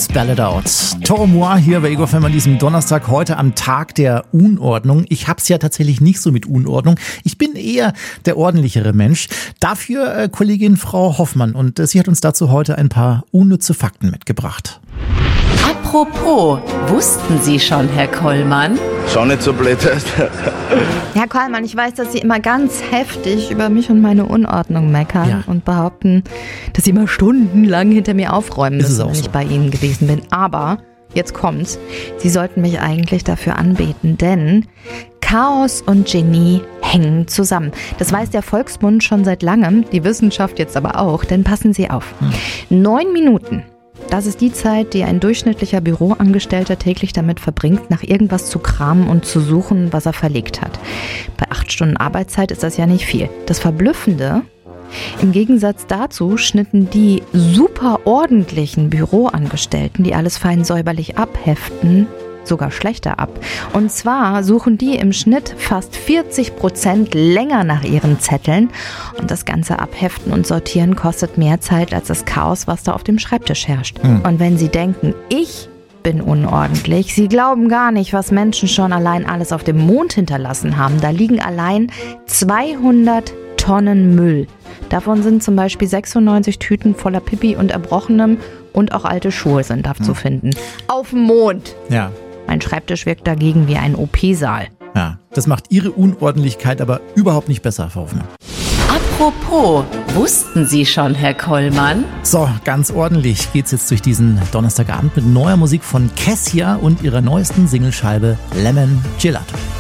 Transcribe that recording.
Spell It Out. Toro Moi hier bei Ego FM an diesem Donnerstag, heute am Tag der Unordnung. Ich hab's ja tatsächlich nicht so mit Unordnung. Ich bin eher der ordentlichere Mensch. Dafür Kollegin Frau Hoffmann, und sie hat uns dazu heute ein paar unnütze Fakten mitgebracht. Apropos, wussten Sie schon, Herr Kollmann? Schau nicht so blöd. Herr Kollmann, ich weiß, dass Sie immer ganz heftig über mich und meine Unordnung meckern und behaupten, dass Sie immer stundenlang hinter mir aufräumen müssen, wenn ich bei Ihnen gewesen bin. Aber, jetzt kommt's, Sie sollten mich eigentlich dafür anbeten, denn Chaos und Genie hängen zusammen. Das weiß der Volksmund schon seit langem, die Wissenschaft jetzt aber auch, denn passen Sie auf. 9 Minuten. Das ist die Zeit, die ein durchschnittlicher Büroangestellter täglich damit verbringt, nach irgendwas zu kramen und zu suchen, was er verlegt hat. Bei 8 Stunden Arbeitszeit ist das ja nicht viel. Das Verblüffende: im Gegensatz dazu schnitten die super ordentlichen Büroangestellten, die alles fein säuberlich abheften, sogar schlechter ab. Und zwar suchen die im Schnitt fast 40% länger nach ihren Zetteln. Und das ganze Abheften und Sortieren kostet mehr Zeit als das Chaos, was da auf dem Schreibtisch herrscht. Und wenn Sie denken, ich bin unordentlich, Sie glauben gar nicht, was Menschen schon allein alles auf dem Mond hinterlassen haben. Da liegen allein 200 Tonnen Müll. Davon sind zum Beispiel 96 Tüten voller Pipi und Erbrochenem, und auch alte Schuhe sind da zu finden. Auf dem Mond! Ja. Mein Schreibtisch wirkt dagegen wie ein OP-Saal. Ja, das macht Ihre Unordentlichkeit aber überhaupt nicht besser, Frau Hoffmann. Apropos, wussten Sie schon, Herr Kollmann? So, ganz ordentlich geht's jetzt durch diesen Donnerstagabend mit neuer Musik von Kessia und ihrer neuesten Singlescheibe Lemon Gelato.